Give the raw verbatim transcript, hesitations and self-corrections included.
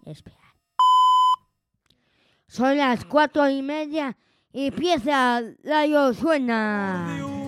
Espera. Son las cuatro y media y empieza Radio Suena.